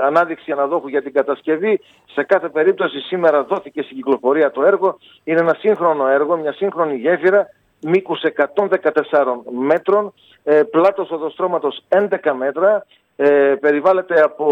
ανάδειξη αναδόχου για την κατασκευή. Σε κάθε περίπτωση σήμερα δόθηκε στην κυκλοφορία το έργο. Είναι ένα σύγχρονο έργο, μια σύγχρονη γέφυρα μήκους 114 μέτρων, πλάτος οδοστρώματος 11 μέτρα, περιβάλλεται από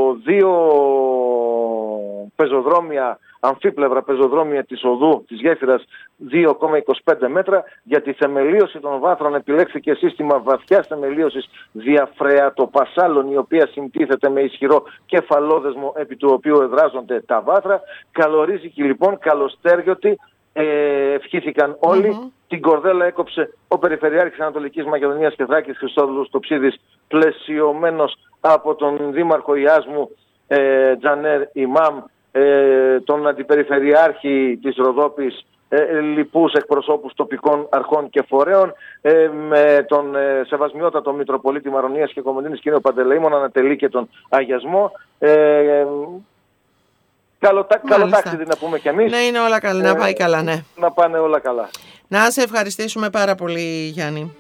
2 πεζοδρόμια, αμφίπλευρα πεζοδρόμια της οδού της γέφυρας 2,25 μέτρα. Για τη θεμελίωση των βάθρων επιλέχθηκε σύστημα βαθιάς θεμελίωσης διαφρεατοπασάλων, η οποία συντίθεται με ισχυρό κεφαλόδεσμο επί του οποίου εδράζονται τα βάθρα. Καλορίζικη λοιπόν, καλοστέργιωτη, ευχήθηκαν όλοι. Την κορδέλα έκοψε ο Περιφερειάρχης Ανατολικής Μακεδονίας και Θράκης Χριστόδουλος Τοψίδης, πλαισιωμένος από τον Δήμαρχο Ιάσμου Τζανέρ Ιμάμ, τον Αντιπεριφερειάρχη της Ροδόπης, λοιπούς εκπροσώπους τοπικών αρχών και φορέων, με τον Σεβασμιότατο Μητροπολίτη Μαρονίας και Κομωτίνης κ. Παντελεήμων, ανατελεί και τον αγιασμό. Καλοτάξιδη να πούμε κι εμείς. Ναι, είναι όλα καλά, να πάει καλά, ναι. Να πάνε όλα καλά. Να σε ευχαριστήσουμε πάρα πολύ, Γιάννη.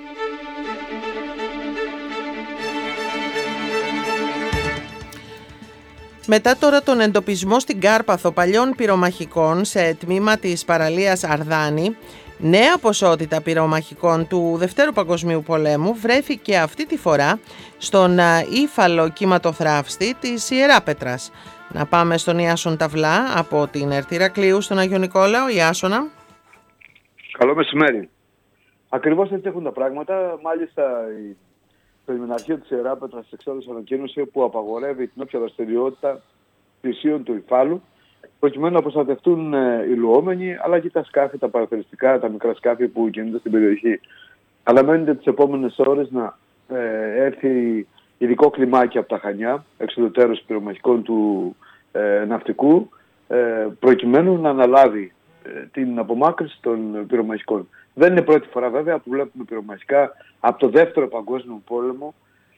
Μετά τώρα τον εντοπισμό στην Κάρπαθο παλιών πυρομαχικών σε τμήμα της παραλίας Αρδάνη, νέα ποσότητα πυρομαχικών του Δευτέρου Παγκοσμίου Πολέμου βρέθηκε αυτή τη φορά στον ύφαλο κυματοθράφστη της Ιεράπετρας. Να πάμε στον Ιάσον Ταυλά από την Ερτ Ηρακλείου στον Άγιο Νικόλαο. Ιάσονα. Καλό μεσημέρι. Ακριβώς έτσι έχουν τα πράγματα. Μάλιστα το Ιμεναρχείο της Ιεράπετρας εξέδωσε ανακοίνωση που απαγορεύει την όποια δραστηριότητα πλησίων του υφάλου, προκειμένου να προστατευτούν οι λουόμενοι, αλλά και τα σκάφη, τα παραθεριστικά, τα μικρά σκάφη που κινούνται στην περιοχή. Αναμένεται τις επόμενες ώρες να έρθει ειδικό κλιμάκι από τα Χανιά, εξουδετερώς πυρομαχικών του ναυτικού, προκειμένου να αναλάβει την απομάκρυνση των πυρομαχικών. Δεν είναι πρώτη φορά βέβαια που βλέπουμε πυρομαχικά από το Δεύτερο Παγκόσμιο Πόλεμο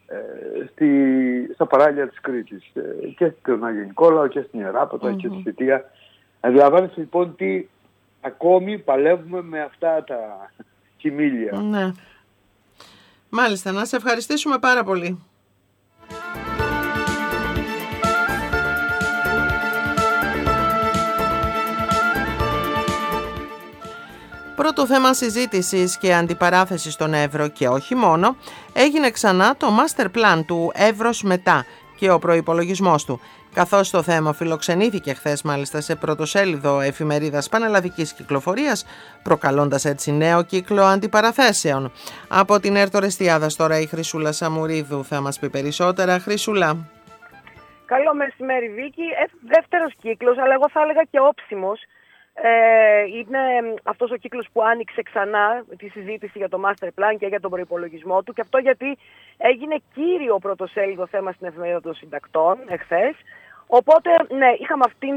στα παράλια της Κρήτης, και στον Άγιο Νικόλαο και στην Ιεράπετρα και στη Θητεία. Αντιλαμβάνεστε λοιπόν τι ακόμη παλεύουμε με αυτά τα χιμήλια. Ναι. Μάλιστα, να σε ευχαριστήσουμε πάρα πολύ. Πρώτο θέμα συζήτησης και αντιπαράθεσης στον Εύρο και όχι μόνο, έγινε ξανά το master plan του Εύρος μετά και ο προϋπολογισμός του, καθώς το θέμα φιλοξενήθηκε χθες μάλιστα σε πρωτοσέλιδο εφημερίδας πανελλαδικής κυκλοφορίας, προκαλώντας έτσι νέο κύκλο αντιπαραθέσεων. Από την Ερτ Ορεστιάδας τώρα η Χρυσούλα Σαμουρίδου θα μας πει περισσότερα. Χρυσούλα. Καλό μεσημέρι Βίκη. Δεύτερος κύκλος, αλλά εγώ θα έλεγα και όψιμος. Είναι αυτός ο κύκλος που άνοιξε ξανά τη συζήτηση για το master plan και για τον προϋπολογισμό του, και αυτό γιατί έγινε κύριο πρωτοσέλιδο θέμα στην εφημερίδα των συντακτών εχθές. Οπότε ναι, είχαμε αυτήν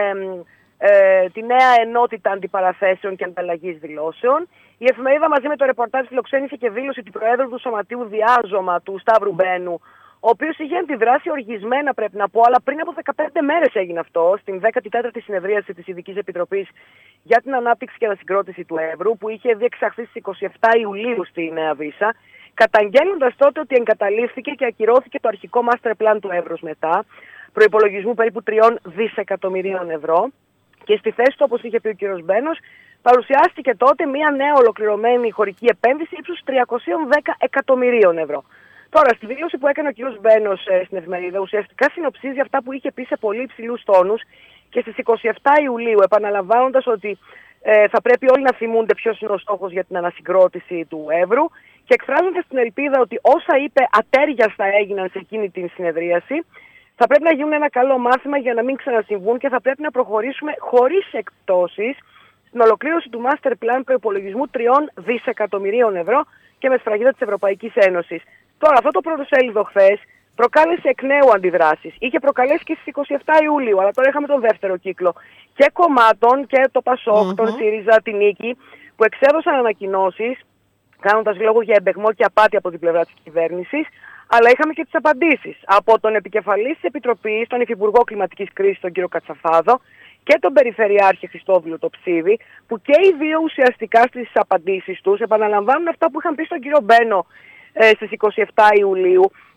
τη νέα ενότητα αντιπαραθέσεων και ανταλλαγής δηλώσεων. Η εφημερίδα μαζί με το ρεπορτάζ φιλοξένησε και δήλωση του Προέδρου του Σωματείου Διάζωμα του Σταύρου Μπένου, ο οποίος είχε αντιδράσει οργισμένα, πρέπει να πω, αλλά πριν από 15 μέρες έγινε αυτό, στην 14η συνεδρίαση της Ειδικής Επιτροπής για την Ανάπτυξη και Ανασυγκρότηση του Εύρου, που είχε διεξαχθεί στις 27 Ιουλίου στη Νέα Βύσσα, καταγγέλλοντας τότε ότι εγκαταλείφθηκε και ακυρώθηκε το αρχικό master plan του Εύρους μετά, προϋπολογισμού περίπου 3 δισεκατομμυρίων ευρώ, και στη θέση του, όπως είχε πει ο κ. Μπένος, παρουσιάστηκε τότε μια νέα ολοκληρωμένη χωρική επένδυση ύψους 310 εκατομμυρίων ευρώ. Τώρα, στη δήλωση που έκανε ο κ. Μπένος στην εφημερίδα, ουσιαστικά συνοψίζει αυτά που είχε πει σε πολύ υψηλούς τόνους και στις 27 Ιουλίου, επαναλαμβάνοντας ότι θα πρέπει όλοι να θυμούνται ποιος είναι ο στόχος για την ανασυγκρότηση του Εύρου, και εκφράζοντας την ελπίδα ότι όσα είπε ατέριαστα έγιναν σε εκείνη την συνεδρίαση, θα πρέπει να γίνουν ένα καλό μάθημα για να μην ξανασυμβούν και θα πρέπει να προχωρήσουμε χωρίς εκπτώσεις στην ολοκλήρωση του master plan προϋπολογισμού 3 δισεκατομμυρίων ευρώ και με σφραγίδα της Ευρωπαϊκής Ένωσης. Τώρα, αυτό το πρωτοσέλιδο χθες προκάλεσε εκ νέου αντιδράσεις. Είχε προκαλέσει και στις 27 Ιουλίου, αλλά τώρα είχαμε τον δεύτερο κύκλο και κομμάτων και το ΠΑΣΟΚ, τον ΣΥΡΙΖΑ, την Νίκη, που εξέδωσαν ανακοινώσεις κάνοντας λόγο για εμπεγμό και απάτη από την πλευρά της κυβέρνησης, αλλά είχαμε και τις απαντήσεις από τον επικεφαλής της Επιτροπής, τον Υφυπουργό Κλιματικής Κρίσης, τον κύριο Κατσαφάδο, και τον Περιφερειάρχη Χριστόδουλο Τοψίδη, που και οι δύο ουσιαστικά στις απαντήσεις τους επαναλαμβάνουν αυτά που είχαν πει στον κύριο Μπένο στις 27 Ιουλίου,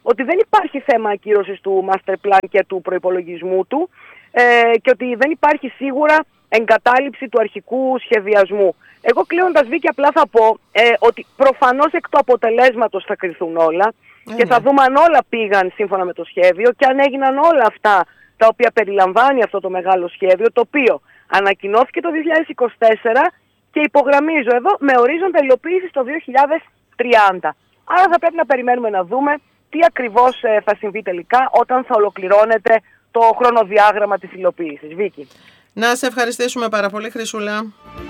ότι δεν υπάρχει θέμα ακύρωσης του master plan και του προϋπολογισμού του και ότι δεν υπάρχει σίγουρα εγκατάλειψη του αρχικού σχεδιασμού. Εγώ κλείνοντας, Βίκη, απλά θα πω ότι προφανώς εκ του αποτελέσματος θα κριθούν όλα και θα δούμε αν όλα πήγαν σύμφωνα με το σχέδιο και αν έγιναν όλα αυτά τα οποία περιλαμβάνει αυτό το μεγάλο σχέδιο, το οποίο ανακοινώθηκε το 2024 και υπογραμμίζω εδώ με ορίζοντα υλοποίηση το 2030. Άρα θα πρέπει να περιμένουμε να δούμε τι ακριβώς θα συμβεί τελικά όταν θα ολοκληρώνεται το χρονοδιάγραμμα της υλοποίησης. Βίκη. Να σε ευχαριστήσουμε πάρα πολύ, Χρυσούλα.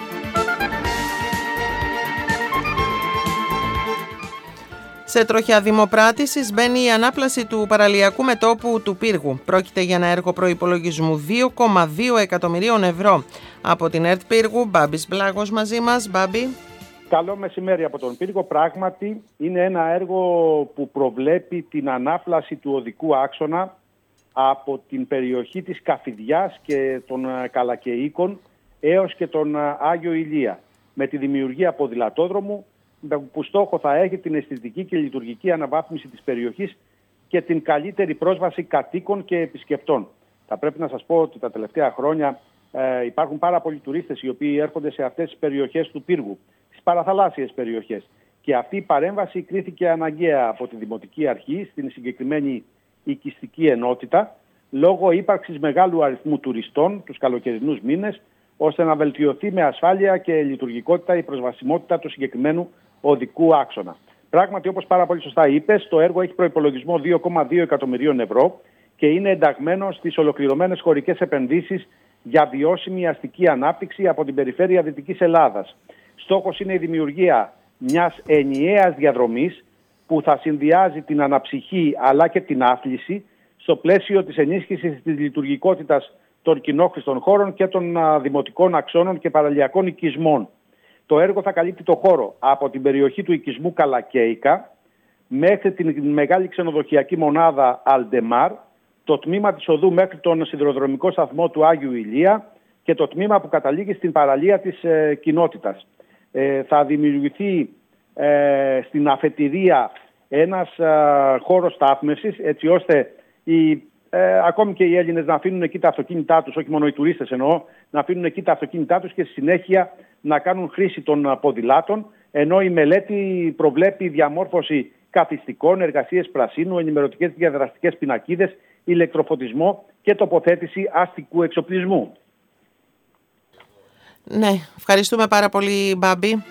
Σε τροχιά δημοπράτησης μπαίνει η ανάπλαση του παραλιακού μετώπου του Πύργου. Πρόκειται για ένα έργο προϋπολογισμού 2,2 εκατομμυρίων ευρώ. Από την ΕΡΤ Πύργου, Μπάμπης Μπλάγος μαζί μας. Μπάμπη. Καλό μεσημέρι από τον Πύργο. Πράγματι είναι ένα έργο που προβλέπει την ανάπλαση του οδικού άξονα από την περιοχή της Καφιδιάς και των Καλακαιίκων έως και τον Άγιο Ηλία, με τη δημιουργία ποδηλατόδρομου που στόχο θα έχει την αισθητική και λειτουργική αναβάθμιση της περιοχής και την καλύτερη πρόσβαση κατοίκων και επισκεπτών. Θα πρέπει να σας πω ότι τα τελευταία χρόνια υπάρχουν πάρα πολλοί τουρίστες οι οποίοι έρχονται σε αυτές τις περιοχές του Πύργου, στις παραθαλάσσιες περιοχές. Και αυτή η παρέμβαση κρίθηκε αναγκαία από τη Δημοτική Αρχή στην συγκεκριμένη οικιστική ενότητα, λόγω ύπαρξης μεγάλου αριθμού τουριστών τους καλοκαιρινούς μήνες, ώστε να βελτιωθεί με ασφάλεια και λειτουργικότητα η προσβασιμότητα του συγκεκριμένου οδικού άξονα. Πράγματι, όπως πάρα πολύ σωστά είπες, το έργο έχει προϋπολογισμό 2,2 εκατομμυρίων ευρώ και είναι ενταγμένο στις ολοκληρωμένες χωρικές επενδύσεις για βιώσιμη αστική ανάπτυξη από την περιφέρεια Δυτικής Ελλάδας. Στόχος είναι η δημιουργία μιας ενιαίας διαδρομής που θα συνδυάζει την αναψυχή αλλά και την άθληση στο πλαίσιο της ενίσχυσης της λειτουργικότητας των κοινόχρηστων χώρων και των δημοτικών αξώνων και παραλιακών οικισμών. Το έργο θα καλύπτει το χώρο από την περιοχή του οικισμού Καλακαίικα μέχρι την μεγάλη ξενοδοχειακή μονάδα Αλντεμάρ, το τμήμα της οδού μέχρι τον σιδηροδρομικό σταθμό του Άγιου Ηλία και το τμήμα που καταλήγει στην παραλία της κοινότητας. Θα δημιουργηθεί στην αφετηρία ένας χώρος στάθμευσης, έτσι ώστε ακόμη και οι Έλληνες να αφήνουν εκεί τα αυτοκίνητά τους, όχι μόνο οι τουρίστες εννοώ, να αφήνουν εκεί τα αυτοκίνητά τους και στη συνέχεια να κάνουν χρήση των ποδηλάτων, ενώ η μελέτη προβλέπει διαμόρφωση καθιστικών, εργασίες πρασίνου, ενημερωτικές διαδραστικές πινακίδες, ηλεκτροφωτισμό και τοποθέτηση αστικού εξοπλισμού. Ναι, ευχαριστούμε πάρα πολύ, Μπάμπη.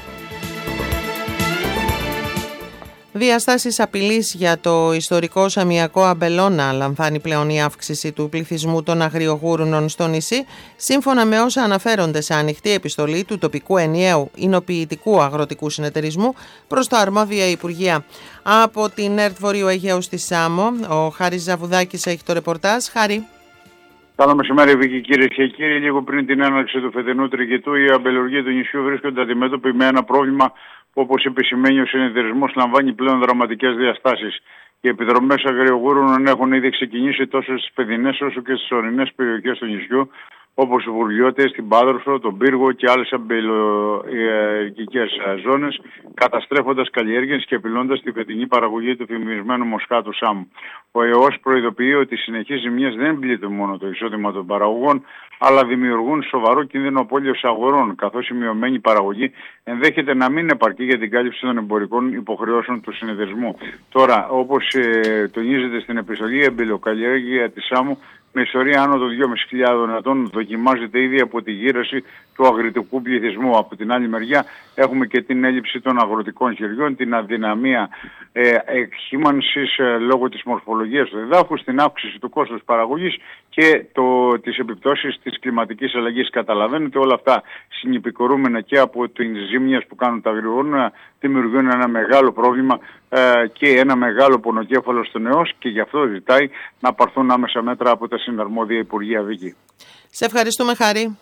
Διαστάσεις απειλής για το ιστορικό σαμιακό Αμπελώνα λαμβάνει πλέον η αύξηση του πληθυσμού των αγριογούρουνων στο νησί, σύμφωνα με όσα αναφέρονται σε ανοιχτή επιστολή του τοπικού ενιαίου εινοποιητικού αγροτικού συνεταιρισμού προς τα αρμόδια Υπουργεία. Από την ΕΡΤ Βορείου Αιγαίου στη Σάμο, ο Χάρης Ζαβουδάκης έχει το ρεπορτάζ. Χάρη. Καλό μεσημέρι, Βίκη, κυρίες και κύριοι. Λίγο πριν την έναρξη του φετινού τριγητού, οι αμπελουργοί του νησιού βρίσκονται αντιμέτωποι με ένα πρόβλημα που, όπως επισημαίνει ο συνεταιρισμός, λαμβάνει πλέον δραματικές διαστάσεις. Οι επιδρομές αγριογούρων έχουν ήδη ξεκινήσει τόσο στις παιδινές όσο και στις ορεινές περιοχές του νησιού, όπως οι Βουρλιώτες, την Πάδροφο, τον Πύργο και άλλες αμπελοϊκικές ζώνες, καταστρέφοντας καλλιέργειες και απειλώντας τη φετινή παραγωγή του φημισμένου μοσχάτου Σάμου. Ο ΕΟΣ προειδοποιεί ότι οι συνεχείς ζημιές δεν πλήττουν μόνο το εισόδημα των παραγωγών, αλλά δημιουργούν σοβαρό κίνδυνο απώλειας αγορών, καθώς η μειωμένη παραγωγή ενδέχεται να μην επαρκεί για την κάλυψη των εμπορικών υποχρεώσεων του συνεταιρισμού. Τώρα, όπως τονίζεται στην επιστολή, η αμπελοκαλλιέργεια της Σάμου με ιστορία άνω των 2.500 ετών δοκιμάζεται ήδη από τη γύρωση του αγροτικού πληθυσμού. Από την άλλη μεριά έχουμε και την έλλειψη των αγροτικών χεριών, την αδυναμία εκχήμανσης λόγω της μορφολογίας του εδάφους, την αύξηση του κόστους παραγωγής και τις επιπτώσεις της κλιματικής αλλαγής. Καταλαβαίνετε, όλα αυτά συνυπηκορούμενα και από τις ζήμιες που κάνουν τα αγριογόνα δημιουργούν ένα μεγάλο πρόβλημα και ένα μεγάλο πονοκέφαλο στον ΕΟΣ, και γι' αυτό ζητάει να πάρθουν άμεσα μέτρα από τα συναρμόδια Υπουργεία. Βίκη. Σε ευχαριστούμε, Χάρη.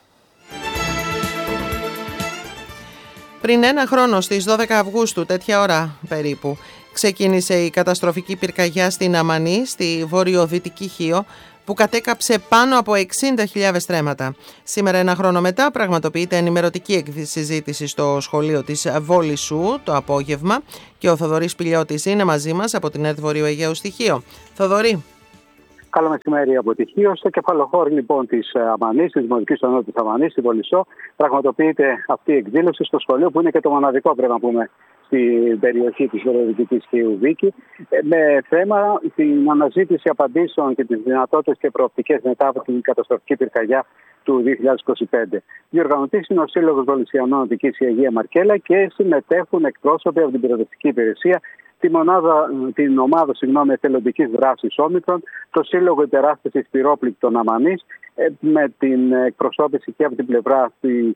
Πριν ένα χρόνο, στις 12 Αυγούστου, τέτοια ώρα περίπου, Ξεκίνησε η καταστροφική πυρκαγιά στην Αμανή, στη βορειοδυτική Χίο, που κατέκαψε πάνω από 60.000 στρέμματα. Σήμερα, ένα χρόνο μετά, πραγματοποιείται ενημερωτική συζήτηση στο σχολείο της Βόλισσου το απόγευμα και ο Θοδωρής Πηλιώτης είναι μαζί μας από την ΕΡΤ Βορείου Αιγαίου στη Χίο. Θοδωρή. Καλό μεσημέρι από τη Χίο. Στο κεφαλοχώρι λοιπόν της Αμανής, της Δημοτικής Ονότητας της Αμανής, στη Βολισσό, πραγματοποιείται αυτή η εκδήλωση στο σχολείο που είναι και το μοναδικό, πρέπει να πούμε, στην περιοχή της Βορειοδυτικής Χίου Βίκη, με θέμα την αναζήτηση απαντήσεων και τις δυνατότητες και προοπτικές μετά από την καταστροφική πυρκαγιά του 2025. Διοργανωτής είναι ο Σύλλογος Βολισσιανών Οδικής η Αγία Μαρκέλα και συμμετέχουν εκπρόσωποι από την πυροσβεστική υπηρεσία, την ομάδα εθελοντικής δράσης Όμικρον, το Σύλλογο Υπεράσπισης Πυρόπληκτων Αμανής, με την εκπροσώπηση και από την πλευρά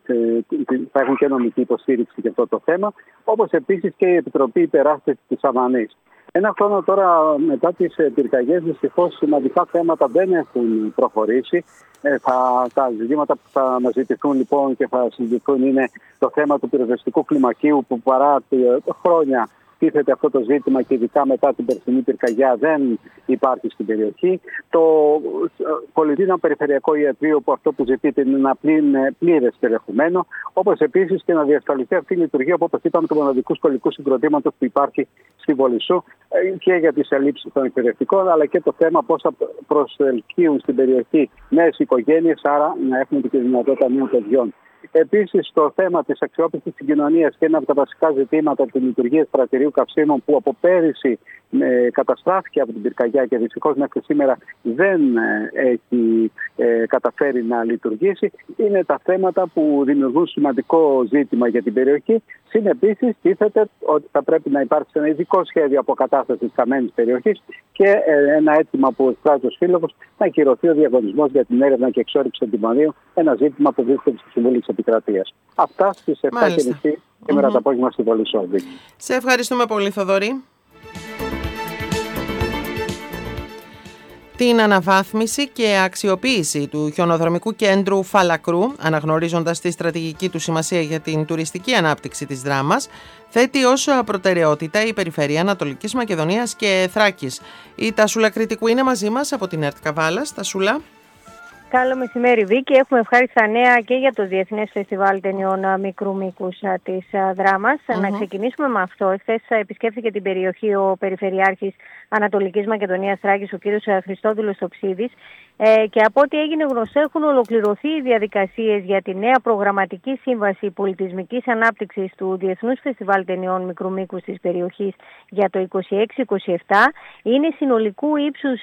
θα έχουν και νομική υποστήριξη για αυτό το θέμα, όπως επίσης και η Επιτροπή Υπεράσπισης της Αμανής. Ένα χρόνο τώρα μετά τις πυρκαγιές, δυστυχώς σημαντικά θέματα δεν έχουν προχωρήσει. Τα ζητήματα που θα αναζητηθούν λοιπόν και θα συζητηθούν είναι το θέμα του πυροσβεστικού κλιμακίου, που παρά χρόνια τίθεται αυτό το ζήτημα και ειδικά μετά την περσινή πυρκαγιά δεν υπάρχει στην περιοχή. Το Πολιτικό Περιφερειακό Ιατρείο, που αυτό που ζητείται είναι ένα πλήρες περιεχομένο, όπως επίσης και να διασφαλιστεί αυτή η λειτουργία, που όπως είπαμε, του μοναδικού σχολικού συγκροτήματος που υπάρχει στη Βολισσού και για τις ελλείψεις των εκπαιδευτικών, αλλά και το θέμα πώς θα προσελκύουν στην περιοχή νέες οικογένειες, άρα να έχουν και τη δυνατότητα νέων παιδιών. Επίσης, το θέμα της αξιόπιστης συγκοινωνίας και ένα από τα βασικά ζητήματα της λειτουργίας πρατηρίου καυσίμων, που από πέρυσι καταστράφηκε από την πυρκαγιά και δυστυχώς μέχρι σήμερα δεν έχει καταφέρει να λειτουργήσει, είναι τα θέματα που δημιουργούν σημαντικό ζήτημα για την περιοχή. Επίσης, τίθεται ότι θα πρέπει να υπάρξει ένα ειδικό σχέδιο αποκατάστασης της χαμένης περιοχής και ένα αίτημα που εκφράζει ο Σύλλογος να ακυρωθεί ο διαγωνισμός για την έρευνα και εξόρυξη αντιμονίου, ένα ζήτημα που βρίσκεται στο Συμβούλιο της Επικρατείας. Αυτά στις 7.30 σήμερα το απόγευμα στη Βολισσό. Σε ευχαριστούμε πολύ, Θοδωρή. Την αναβάθμιση και αξιοποίηση του χιονοδρομικού κέντρου Φαλακρού, αναγνωρίζοντας τη στρατηγική του σημασία για την τουριστική ανάπτυξη της Δράμας, θέτει ως προτεραιότητα η Περιφέρεια Ανατολικής Μακεδονίας και Θράκης. Η Τασούλα Κρητικού είναι μαζί μας από την ΕΡΤ Καβάλας. Τασούλα. Καλό μεσημέρι, Βίκη. Έχουμε ευχάριστα νέα και για το Διεθνές Φεστιβάλ Ταινιών Μικρού Μήκους της Δράμας. Να ξεκινήσουμε με αυτό. Εχθές επισκέφθηκε την περιοχή ο Περιφερειάρχης Ανατολικής Μακεδονίας Θράκης, ο κύριος Χριστόδουλος Τοψίδης. Και από ό,τι έγινε γνωστό, έχουν ολοκληρωθεί οι διαδικασίες για τη νέα προγραμματική σύμβαση πολιτισμικής ανάπτυξης του Διεθνούς Φεστιβάλ Ταινιών Μικρού Μήκους της περιοχής για το 26-27. Είναι συνολικού ύψους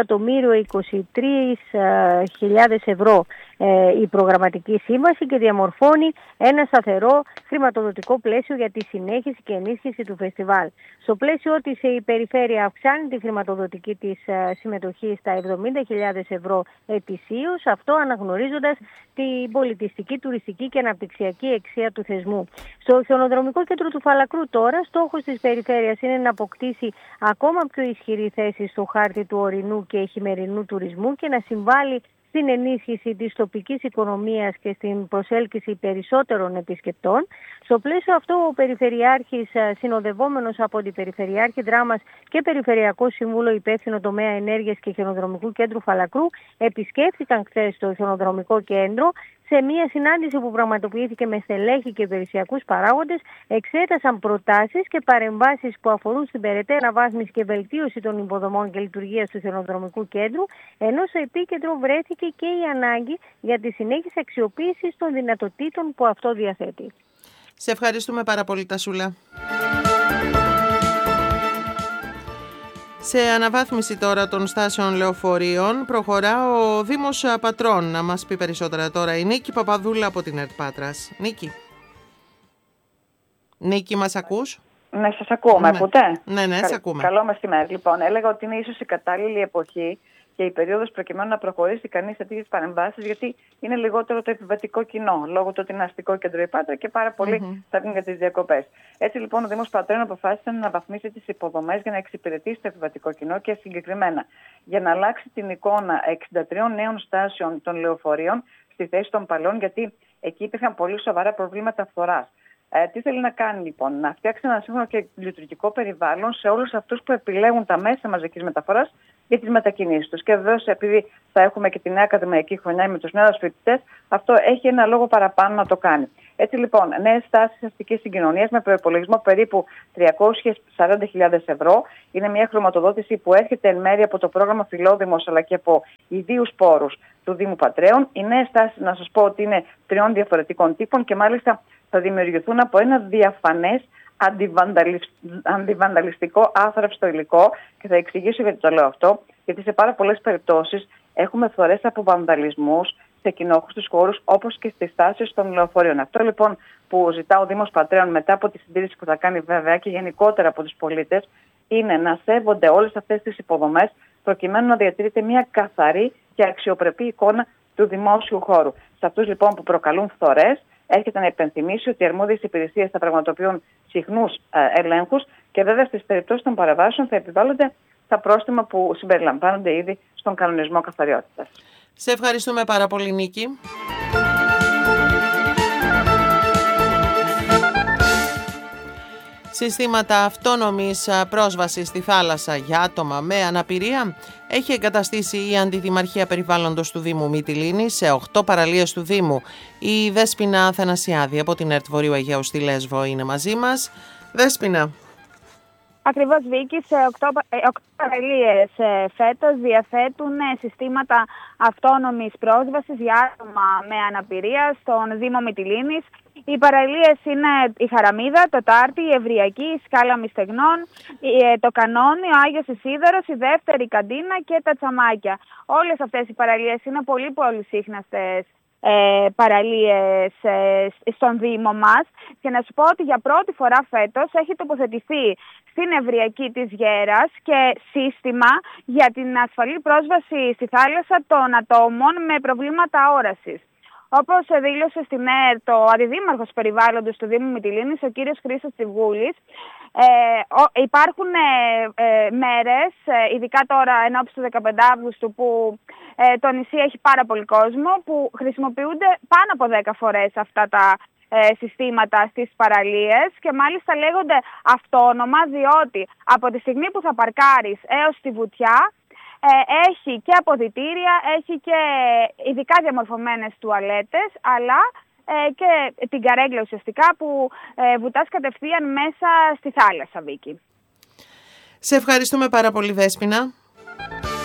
1.023.000 ευρώ η προγραμματική σύμβαση και διαμορφώνει ένα σταθερό χρηματοδοτικό πλαίσιο για τη συνέχιση και ενίσχυση του φεστιβάλ. Στο πλαίσιο της η περιφέρεια αυξάνει τη χρηματοδοτική της συμμετοχή στα 70.000 ευρώ ετησίως, αυτό αναγνωρίζοντας την πολιτιστική, τουριστική και αναπτυξιακή αξία του θεσμού. Στο χιονοδρομικό κέντρο του Φαλακρού τώρα, στόχος της περιφέρειας είναι να αποκτήσει ακόμα πιο ισχυρή θέση στο χάρτη του ορεινού και χειμερινού τουρισμού και να συμβάλλει στην ενίσχυση της τοπικής οικονομίας και στην προσέλκυση περισσότερων επισκεπτών. Στο πλαίσιο αυτό, ο Περιφερειάρχης, συνοδευόμενος από την Περιφερειάρχη Δράμας και Περιφερειακό Σύμβουλο υπεύθυνο τομέα ενέργειας και χιονοδρομικού κέντρου Φαλακρού, επισκέφθηκαν χθες το χιονοδρομικό κέντρο. Σε μια συνάντηση που πραγματοποιήθηκε με στελέχη και υπηρεσιακούς παράγοντες, εξέτασαν προτάσεις και παρεμβάσεις που αφορούν στην περαιτέρω αναβάθμιση και βελτίωση των υποδομών και λειτουργίας του χιονοδρομικού κέντρου, ενώ στο επίκεντρο βρέθηκε και η ανάγκη για τη συνέχιση αξιοποίησης των δυνατοτήτων που αυτό διαθέτει. Σε ευχαριστούμε πάρα πολύ, Τασούλα. Σε αναβάθμιση τώρα των στάσεων λεωφορείων προχωρά ο Δήμος Πατρών. Να μας πει περισσότερα τώρα η Νίκη Παπαδούλα από την ΕΡΤ Πάτρας. Νίκη, μας ακούς? Ναι, σας ακούω. Με ακούτε? Ναι, σε ακούμε. Καλό μεσημέρι. Λοιπόν, έλεγα ότι είναι ίσως η κατάλληλη εποχή και η περίοδος προκειμένου να προχωρήσει κανείς σε τέτοιες παρεμβάσεις, γιατί είναι λιγότερο το επιβατικό κοινό, λόγω του ότι είναι αστικό κέντρο η Πάτρα και πάρα πολλοί θα βγουν για τις διακοπές. Έτσι λοιπόν ο Δήμος Πατρών αποφάσισε να αναβαθμίσει τις υποδομές για να εξυπηρετήσει το επιβατικό κοινό και συγκεκριμένα για να αλλάξει την εικόνα 63 νέων στάσεων των λεωφορείων στη θέση των παλαιών, γιατί εκεί υπήρχαν πολύ σοβαρά προβλήματα φθοράς. Τι θέλει να κάνει λοιπόν? Να φτιάξει ένα σύγχρονο και λειτουργικό περιβάλλον σε όλους αυτούς που επιλέγουν τα μέσα μαζικής μεταφοράς για τις μετακινήσεις τους. Και βεβαίως, επειδή θα έχουμε και τη νέα ακαδημαϊκή χρονιά με τους νέους φοιτητές, αυτό έχει ένα λόγο παραπάνω να το κάνει. Έτσι λοιπόν, νέες τάσεις αστικής συγκοινωνίας με προϋπολογισμό περίπου 340.000 ευρώ. Είναι μια χρηματοδότηση που έρχεται εν μέρει από το πρόγραμμα Φιλόδημος αλλά και από ιδίους πόρους του Δήμου Πατρέων. Οι νέες τάσεις, να σας πω ότι είναι 3 διαφορετικών τύπων και μάλιστα θα δημιουργηθούν από ένα διαφανές αντιβανταλιστικό άθραυστο υλικό. Και θα εξηγήσω γιατί το λέω αυτό. Γιατί σε πάρα πολλές περιπτώσεις έχουμε φορές από βανδαλισμούς σε κοινόχρηστους χώρους, όπως και στις στάσεις των λεωφορείων. Αυτό λοιπόν που ζητά ο Δήμος Πατρέων μετά από τη συντήρηση που θα κάνει βέβαια και γενικότερα από τους πολίτες, είναι να σέβονται όλες αυτές τις υποδομές προκειμένου να διατηρείται μια καθαρή και αξιοπρεπή εικόνα του δημόσιου χώρου. Σε αυτούς λοιπόν που προκαλούν φθορές, έρχεται να υπενθυμίσει ότι οι αρμόδιες υπηρεσίες θα πραγματοποιούν συχνούς ελέγχους και βέβαια στις περιπτώσεις των παραβάσεων θα επιβάλλονται τα πρόστιμα που συμπεριλαμβάνονται ήδη στον κανονισμό καθαριότητας. Σε ευχαριστούμε πάρα πολύ, Νίκη. Συστήματα αυτόνομης πρόσβασης στη θάλασσα για άτομα με αναπηρία έχει εγκαταστήσει η Αντιδημαρχία Περιβάλλοντος του Δήμου Μυτιλήνης σε 8 παραλίες του Δήμου. Η Δέσποινα Αθανασιάδη από την ΕΡΤ Βορείου Αιγαίου στη Λέσβο είναι μαζί μας. Δέσποινα. Ακριβώς, Βίκη, σε 8 παραλίες φέτος διαθέτουν συστήματα αυτόνομης πρόσβασης για άτομα με αναπηρία στον Δήμο Μυτιλήνης. Οι παραλίες είναι η Χαραμίδα, το Τάρτι, η Ευριακή, η Σκάλα Μυστεγνών, το Κανόνι, ο Άγιος Ισίδωρος, η Δεύτερη Καντίνα και τα Τσαμάκια. Όλες αυτές οι παραλίες είναι πολύ πολυσύχναστες παραλίες στον Δήμο μας και να σου πω ότι για πρώτη φορά φέτος έχει τοποθετηθεί στην Ευριακή της Γέρας και σύστημα για την ασφαλή πρόσβαση στη θάλασσα των ατόμων με προβλήματα όρασης. Όπως δήλωσε στην ΕΡΤ ο Αντιδήμαρχος Περιβάλλοντος του Δήμου Μυτιλήνης, ο κύριος Χρήστος Τσιβούλης, υπάρχουν μέρες, ειδικά τώρα ενώπιση του 15 Αύγουστου, που το νησί έχει πάρα πολύ κόσμο, που χρησιμοποιούνται πάνω από 10 φορές αυτά τα συστήματα στις παραλίες και μάλιστα λέγονται αυτόνομα, διότι από τη στιγμή που θα παρκάρεις έως τη βουτιά έχει και αποδυτήρια, έχει και ειδικά διαμορφωμένες τουαλέτες, αλλά και την καρέγκλα ουσιαστικά που βουτάς κατευθείαν μέσα στη θάλασσα, Βίκη. Σε ευχαριστούμε πάρα πολύ, Δέσποινα.